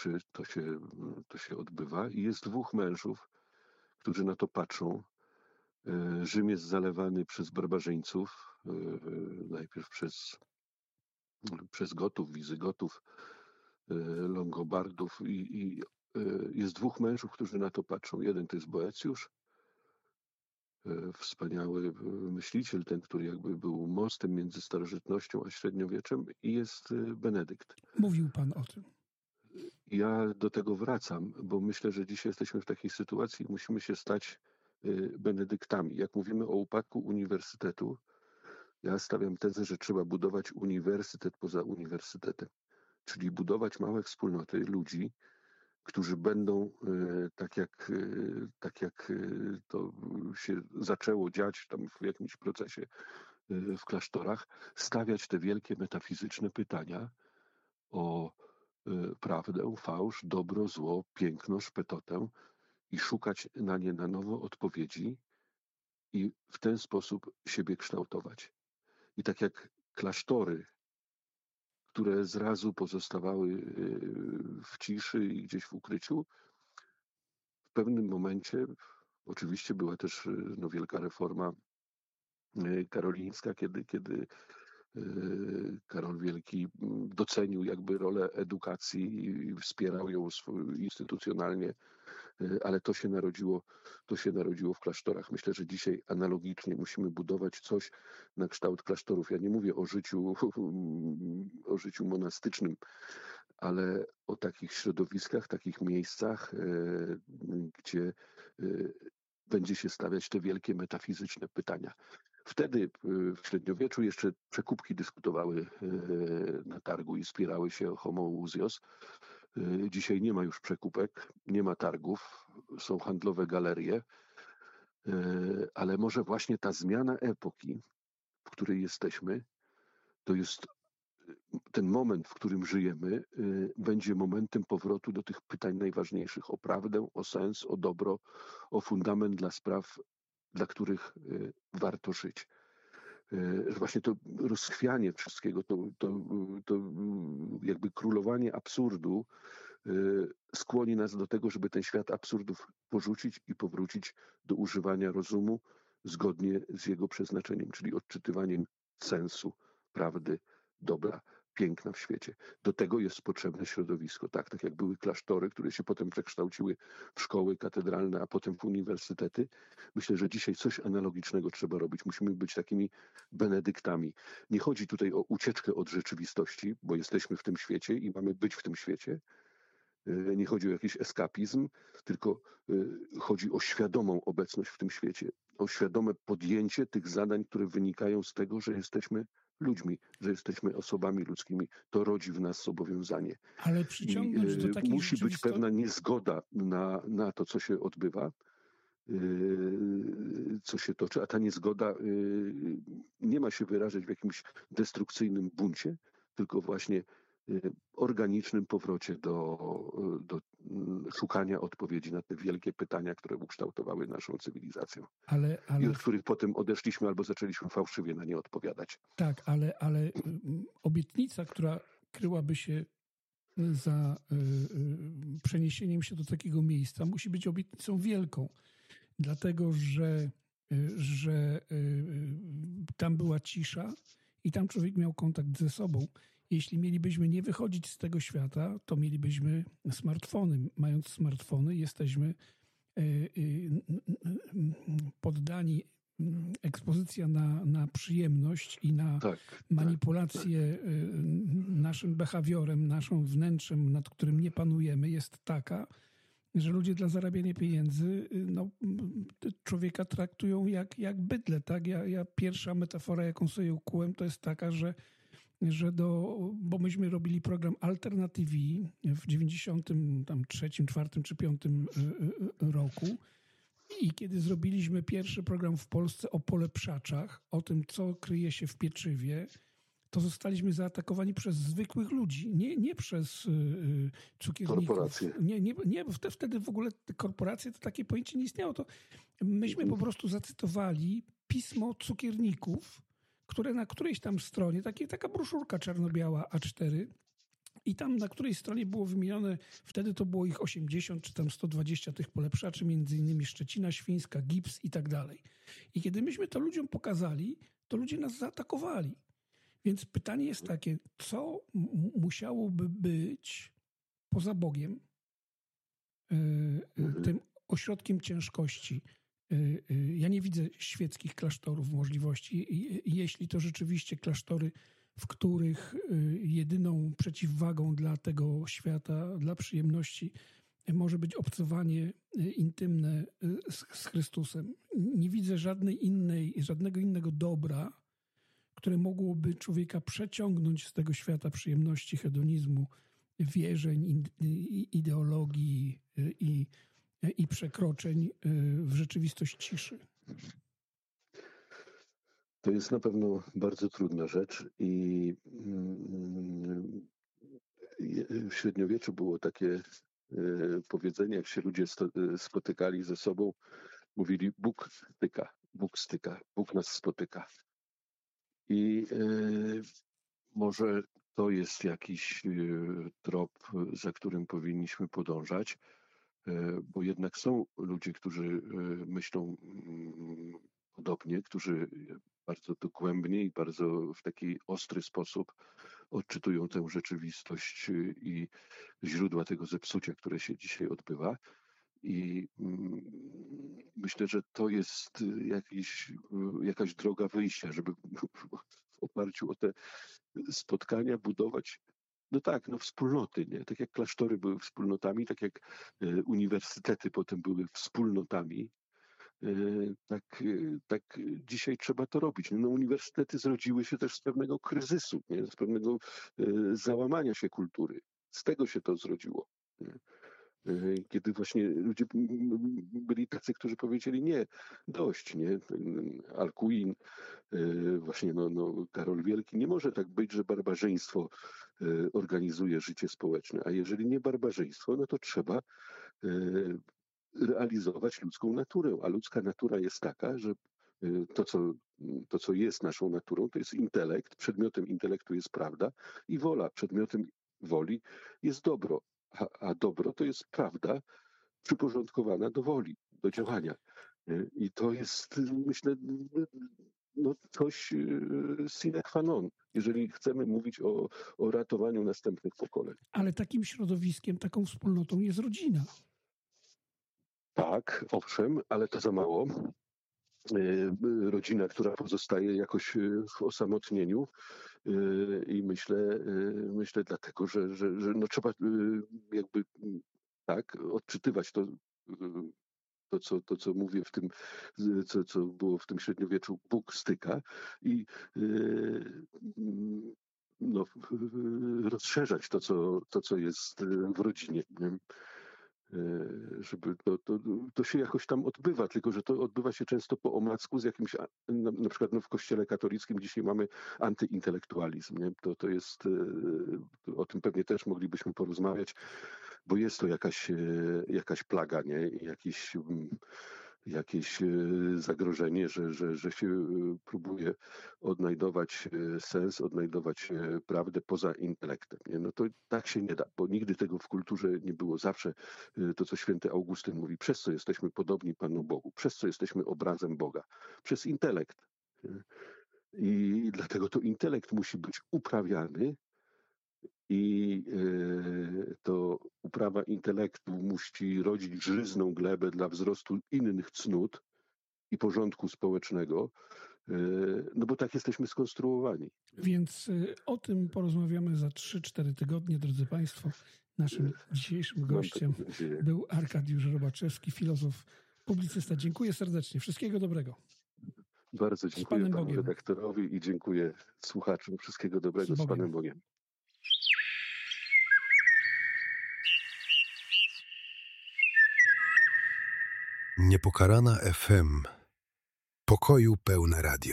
śledczych to się odbywa i jest dwóch mężów, którzy na to patrzą. Rzym jest zalewany przez barbarzyńców, najpierw przez Gotów, Wizygotów, Longobardów i jest dwóch mężów, którzy na to patrzą. Jeden to jest Boecjusz, wspaniały myśliciel, ten, który jakby był mostem między starożytnością a średniowieczem, i jest Benedykt. Mówił pan o tym. Ja do tego wracam, bo myślę, że dzisiaj jesteśmy w takiej sytuacji i musimy się stać benedyktami. Jak mówimy o upadku uniwersytetu, ja stawiam tezę, że trzeba budować uniwersytet poza uniwersytetem, czyli budować małe wspólnoty ludzi, którzy będą, tak jak to się zaczęło dziać tam w jakimś procesie w klasztorach, stawiać te wielkie metafizyczne pytania o prawdę, fałsz, dobro, zło, piękno, szpetotę i szukać na nie na nowo odpowiedzi i w ten sposób siebie kształtować. I tak jak klasztory, które zrazu pozostawały w ciszy i gdzieś w ukryciu, w pewnym momencie, oczywiście była też wielka reforma karolińska, kiedy Karol Wielki docenił jakby rolę edukacji i wspierał ją instytucjonalnie, ale to się narodziło w klasztorach. Myślę, że dzisiaj analogicznie musimy budować coś na kształt klasztorów. Ja nie mówię o życiu monastycznym, ale o takich środowiskach, takich miejscach, gdzie będzie się stawiać te wielkie metafizyczne pytania. Wtedy w średniowieczu jeszcze przekupki dyskutowały na targu i spierały się o homoousios. Dzisiaj nie ma już przekupek, nie ma targów, są handlowe galerie, ale może właśnie ta zmiana epoki, w której jesteśmy, to jest ten moment, w którym żyjemy, będzie momentem powrotu do tych pytań najważniejszych o prawdę, o sens, o dobro, o fundament dla spraw, dla których warto żyć. Właśnie to rozchwianie wszystkiego, to jakby królowanie absurdu skłoni nas do tego, żeby ten świat absurdów porzucić i powrócić do używania rozumu zgodnie z jego przeznaczeniem, czyli odczytywaniem sensu, prawdy, dobra, piękna w świecie. Do tego jest potrzebne środowisko. Tak jak były klasztory, które się potem przekształciły w szkoły katedralne, a potem w uniwersytety. Myślę, że dzisiaj coś analogicznego trzeba robić. Musimy być takimi benedyktami. Nie chodzi tutaj o ucieczkę od rzeczywistości, bo jesteśmy w tym świecie i mamy być w tym świecie. Nie chodzi o jakiś eskapizm, tylko chodzi o świadomą obecność w tym świecie, o świadome podjęcie tych zadań, które wynikają z tego, że jesteśmy ludźmi, że jesteśmy osobami ludzkimi. To rodzi w nas zobowiązanie. Ale przyciągnąć do takiej musi być pewna niezgoda na to, co się odbywa, co się toczy, a ta niezgoda nie ma się wyrażać w jakimś destrukcyjnym buncie, tylko właśnie organicznym powrocie do szukania odpowiedzi na te wielkie pytania, które ukształtowały naszą cywilizację. I od których potem odeszliśmy albo zaczęliśmy fałszywie na nie odpowiadać. Tak, ale obietnica, która kryłaby się za przeniesieniem się do takiego miejsca, musi być obietnicą wielką, dlatego że tam była cisza i tam człowiek miał kontakt ze sobą. Jeśli mielibyśmy nie wychodzić z tego świata, to mielibyśmy smartfony. Mając smartfony, jesteśmy poddani ekspozycja na przyjemność i na manipulację naszym behawiorem, naszym wnętrzem, nad którym nie panujemy, jest taka, że ludzie dla zarabiania pieniędzy człowieka traktują jak bydlę. Tak? Ja pierwsza metafora, jaką sobie ukułem, to jest taka, że bo myśmy robili program Alternative w 93, 4 czy 5 roku i kiedy zrobiliśmy pierwszy program w Polsce o polepszaczach, o tym, co kryje się w pieczywie, to zostaliśmy zaatakowani przez zwykłych ludzi, nie przez cukierników. Korporacje. Nie, bo wtedy w ogóle korporacje to takie pojęcie nie istniało. To myśmy po prostu zacytowali pismo cukierników, które na którejś tam stronie, taka broszurka czarno-biała A4, I tam na której stronie było wymienione, wtedy to było ich 80 czy tam 120 tych polepszaczy, między innymi Szczecina Świńska, Gips i tak dalej. I kiedy myśmy to ludziom pokazali, to ludzie nas zaatakowali. Więc pytanie jest takie, co musiałoby być poza Bogiem, tym ośrodkiem ciężkości. Ja nie widzę świeckich klasztorów możliwości. Jeśli to rzeczywiście klasztory, w których jedyną przeciwwagą dla tego świata, dla przyjemności może być obcowanie intymne z Chrystusem. Nie widzę żadnego innego dobra, które mogłoby człowieka przeciągnąć z tego świata przyjemności, hedonizmu, wierzeń, ideologii i przekroczeń w rzeczywistość ciszy. To jest na pewno bardzo trudna rzecz i w średniowieczu było takie powiedzenie, jak się ludzie spotykali ze sobą, mówili Bóg styka, Bóg nas spotyka. I może to jest jakiś trop, za którym powinniśmy podążać, bo jednak są ludzie, którzy myślą podobnie, którzy bardzo dogłębnie i bardzo w taki ostry sposób odczytują tę rzeczywistość i źródła tego zepsucia, które się dzisiaj odbywa. I myślę, że to jest jakaś droga wyjścia, żeby w oparciu o te spotkania budować wspólnoty, nie? Tak jak klasztory były wspólnotami, tak jak uniwersytety potem były wspólnotami, tak dzisiaj trzeba to robić. No, uniwersytety zrodziły się też z pewnego kryzysu, nie? Z pewnego załamania się kultury. Z tego się to zrodziło. Nie? Kiedy właśnie ludzie byli tacy, którzy powiedzieli nie, dość, nie? Alcuin, właśnie Karol Wielki, nie może tak być, że barbarzyństwo organizuje życie społeczne, a jeżeli nie barbarzyństwo, no to trzeba realizować ludzką naturę, a ludzka natura jest taka, że to, co jest naszą naturą, to jest intelekt, przedmiotem intelektu jest prawda i wola, przedmiotem woli jest dobro. A dobro to jest prawda przyporządkowana do woli, do działania. I to jest, myślę, coś sine qua non, jeżeli chcemy mówić o ratowaniu następnych pokoleń. Ale takim środowiskiem, taką wspólnotą jest rodzina. Tak, owszem, ale to za mało. Rodzina, która pozostaje jakoś w osamotnieniu i myślę dlatego, że trzeba jakby tak odczytywać to, co mówię w tym, co było w tym średniowieczu, Bóg styka i rozszerzać to, co jest w rodzinie. Żeby to się jakoś tam odbywa, tylko że to odbywa się często po omacku z jakimś, na przykład w Kościele katolickim dzisiaj mamy antyintelektualizm. Nie? To jest, o tym pewnie też moglibyśmy porozmawiać, bo jest to jakaś plaga, nie? Jakieś zagrożenie, że się próbuje odnajdować sens, odnajdować prawdę poza intelektem. Nie? No to tak się nie da, bo nigdy tego w kulturze nie było. Zawsze to, co święty Augustyn mówi, przez co jesteśmy podobni Panu Bogu, przez co jesteśmy obrazem Boga, przez intelekt. I dlatego to intelekt musi być uprawiany i to uprawa intelektu musi rodzić żyzną glebę dla wzrostu innych cnót i porządku społecznego, no bo tak jesteśmy skonstruowani. Więc o tym porozmawiamy za 3-4 tygodnie, drodzy Państwo. Naszym dzisiejszym gościem był Arkadiusz Robaczewski, filozof, publicysta. Dziękuję serdecznie. Wszystkiego dobrego. Bardzo dziękuję panu redaktorowi i dziękuję słuchaczom. Wszystkiego dobrego. Z Panem Bogiem. Niepokalana FM. Pokoju pełne radio.